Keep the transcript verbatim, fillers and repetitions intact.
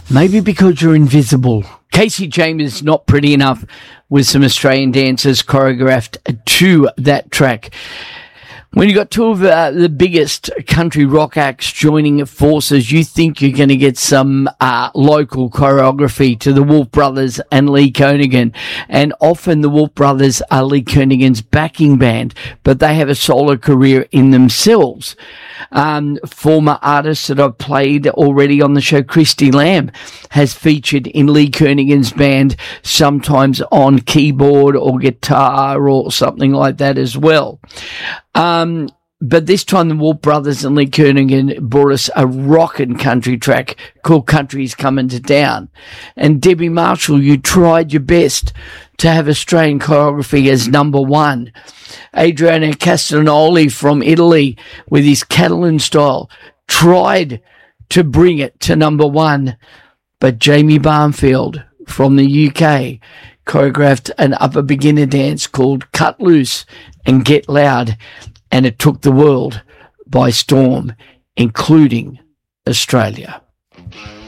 Maybe because you're invisible. Casey Chambers, Not Pretty Enough, with some Australian dancers choreographed to that track. When you got two of uh, the biggest country rock acts joining forces, you think you're going to get some uh, local choreography to the Wolf Brothers and Lee Kernaghan. And often the Wolf Brothers are Lee Kernaghan's backing band, but they have a solo career in themselves. Um, former artists that I've played already on the show, Christy Lamb, has featured in Lee Kernaghan's band, sometimes on keyboard or guitar or something like that as well. Um, but this time the Wolf Brothers and Lee Kernaghan brought us a rockin' country track called Country's Coming to Town. And Debbie Marshall, you tried your best to have Australian choreography as number one. Adriano Castagnoli from Italy, with his Catalan style, tried to bring it to number one. But Jamie Barnfield from the U K choreographed an upper beginner dance called Cut Loose and Get Loud, and it took the world by storm, including Australia.